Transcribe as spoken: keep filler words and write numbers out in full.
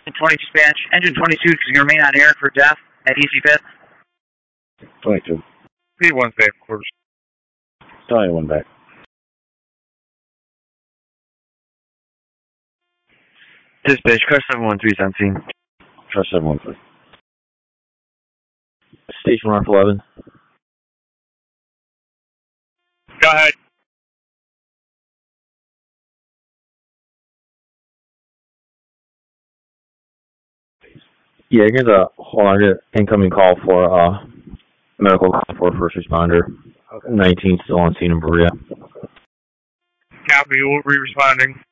twenty dispatch. Engine twenty-two can remain on air for death at Easy Fit. twenty-two. P one safe, quarters. twenty-one back. Dispatch, car seven one three is on scene. Car seven one three. Station Ralph eleven. Go ahead. Yeah, here's a hold on, here's an incoming call for uh medical call for first responder. Okay. nineteen still on scene in Berea. Copy, we'll be responding.